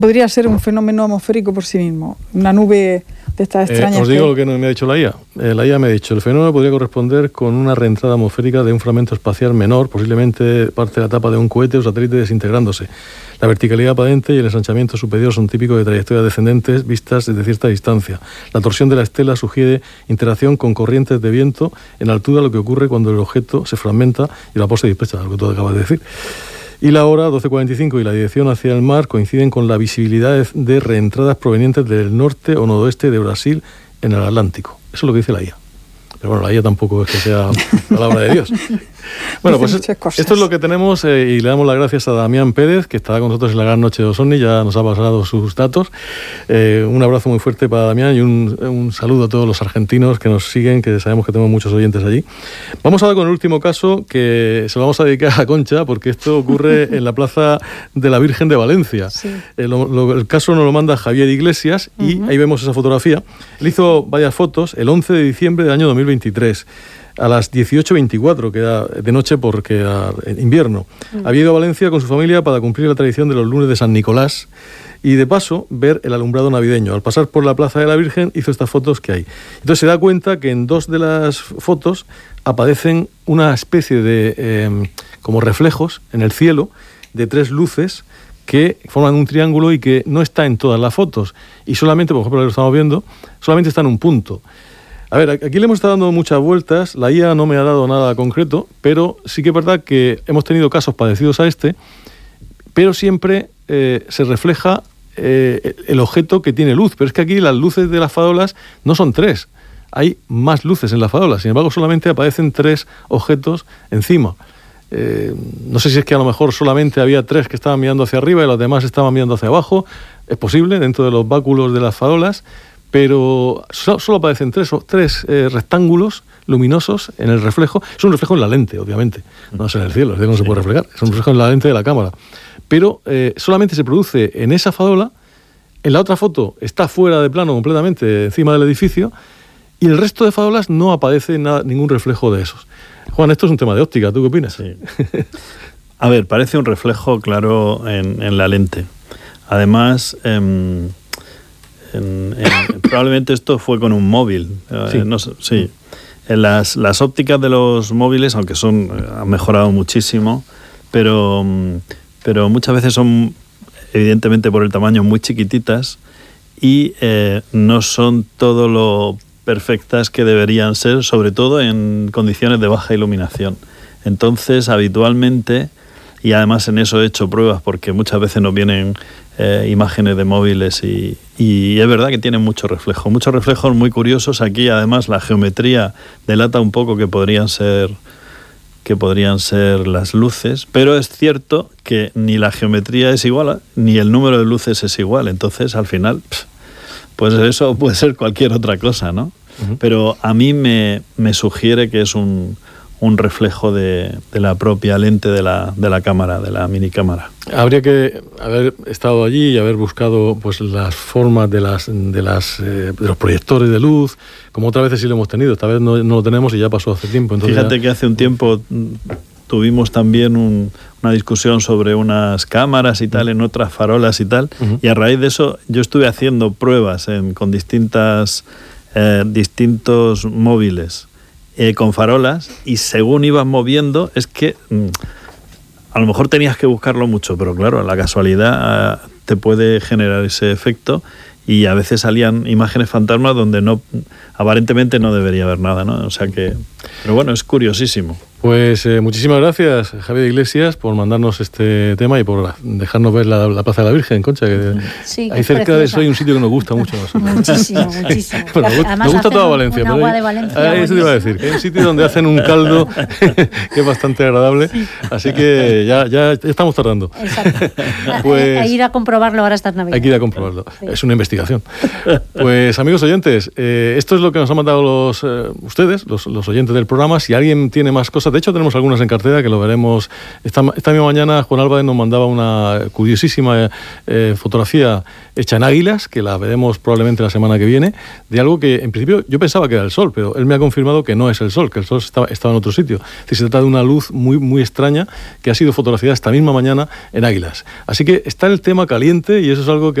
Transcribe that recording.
podría ser un fenómeno atmosférico por sí mismo, una nube de estas extrañas. Os digo lo que me ha dicho la IA. La IA me ha dicho, el fenómeno podría corresponder con una reentrada atmosférica de un fragmento espacial menor, posiblemente parte de la tapa de un cohete o satélite desintegrándose. La verticalidad aparente y el ensanchamiento superior son típicos de trayectorias descendentes vistas desde cierta distancia. La torsión de la estela sugiere interacción con corrientes de viento en altura, lo que ocurre cuando el objeto se fragmenta y la vapor se dispersa, lo que tú acabas de decir. Y la hora, 12:45, y la dirección hacia el mar coinciden con la visibilidad de reentradas provenientes del norte o noroeste de Brasil en el Atlántico. Eso es lo que dice la IA. Pero bueno, la IA tampoco es que sea palabra de Dios. Bueno, pues esto es lo que tenemos y le damos las gracias a Damián Pérez, que estará con nosotros en la gran noche de los OVNI, ya nos ha pasado sus datos. Un abrazo muy fuerte para Damián y un saludo a todos los argentinos que nos siguen, que sabemos que tenemos muchos oyentes allí. Vamos ahora con el último caso, que se lo vamos a dedicar a Concha, porque esto ocurre en la Plaza de la Virgen de Valencia. Sí. El caso nos lo manda Javier Iglesias y ahí vemos esa fotografía. Él hizo varias fotos el 11 de diciembre del año 2023. A las 18:24, que era de noche porque era invierno. Había ido a Valencia con su familia para cumplir la tradición de los lunes de San Nicolás y de paso ver el alumbrado navideño. Al pasar por la Plaza de la Virgen hizo estas fotos que hay. Entonces se da cuenta que en dos de las fotos aparecen una especie de como reflejos en el cielo de tres luces que forman un triángulo y que no está en todas las fotos. Y solamente, por ejemplo, lo que estamos viendo, solamente está en un punto. A ver, aquí le hemos estado dando muchas vueltas, la IA no me ha dado nada concreto, pero sí que es verdad que hemos tenido casos parecidos a este, pero siempre se refleja el objeto que tiene luz. Pero es que aquí las luces de las farolas no son tres, hay más luces en las farolas, sin embargo solamente aparecen tres objetos encima. No sé si es que a lo mejor solamente había tres que estaban mirando hacia arriba y los demás estaban mirando hacia abajo, es posible, dentro de los báculos de las farolas, pero solo aparecen tres rectángulos luminosos en el reflejo. Es un reflejo en la lente, obviamente, no es en el cielo, no se puede reflejar, es un reflejo en la lente de la cámara. Pero solamente se produce en esa farola, en la otra foto está fuera de plano completamente, encima del edificio, y el resto de farolas no aparece ningún reflejo de esos. Juan, esto es un tema de óptica, ¿tú qué opinas? Sí. A ver, parece un reflejo claro en la lente. Además, probablemente esto fue con un móvil. Sí. No sé, sí. Las ópticas de los móviles, aunque han mejorado muchísimo, pero muchas veces son, evidentemente por el tamaño, muy chiquititas y no son todo lo perfectas que deberían ser, sobre todo en condiciones de baja iluminación. Entonces, habitualmente, y además en eso he hecho pruebas porque muchas veces nos vienen imágenes de móviles y es verdad que tienen muchos reflejos muy curiosos. Aquí además la geometría delata un poco que podrían ser las luces, pero es cierto que ni la geometría es igual ni el número de luces es igual. Entonces al final pues eso puede ser cualquier otra cosa, ¿no? Uh-huh. Pero a mí me sugiere que es un reflejo de la propia lente de la cámara, de la minicámara. Habría que haber estado allí y haber buscado pues las formas de los proyectores de luz, como otras veces sí lo hemos tenido. Esta vez no lo tenemos y ya pasó hace tiempo. Entonces fíjate que hace un tiempo tuvimos también una discusión sobre unas cámaras y tal, en otras farolas y tal, y a raíz de eso yo estuve haciendo pruebas con distintos móviles con farolas, y según ibas moviendo es que a lo mejor tenías que buscarlo mucho, pero claro, la casualidad te puede generar ese efecto y a veces salían imágenes fantasmas donde aparentemente no debería haber nada, ¿no? O sea que, pero bueno, es curiosísimo. Pues muchísimas gracias, Javier Iglesias, por mandarnos este tema y por dejarnos ver la Plaza de la Virgen, Concha, que sí, ahí cerca de eso hay un sitio que nos gusta mucho. Muchísimo. Bueno, nos gusta toda Valencia. Pero agua de Valencia. Eso te iba a decir, que hay un sitio donde hacen un caldo que es bastante agradable, sí. Así que ya estamos tardando. Exacto. Pues, hay que ir a comprobarlo ahora estas Navidades. Hay que ir a comprobarlo, sí. Es una investigación. Pues amigos oyentes, esto es lo que nos han mandado ustedes, los oyentes del programa. Si alguien tiene más cosas, De hecho, tenemos algunas en cartera que lo veremos. Esta misma mañana Juan Álvarez nos mandaba una curiosísima fotografía hecha en águilas, que la veremos probablemente la semana que viene, de algo que en principio yo pensaba que era el Sol, pero él me ha confirmado que no es el Sol, que el Sol estaba en otro sitio. Es decir, se trata de una luz muy, muy extraña que ha sido fotografiada esta misma mañana en águilas. Así que está el tema caliente y eso es algo que